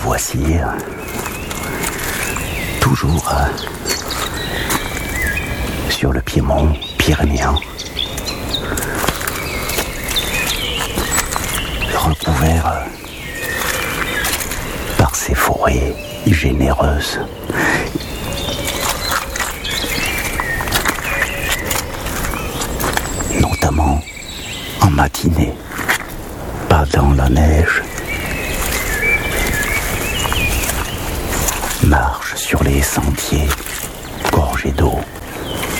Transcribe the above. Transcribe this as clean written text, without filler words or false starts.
voici, toujours sur le piémont pyrénéen, recouvert par ces forêts généreuses. Notamment en matinée, pas dans la neige,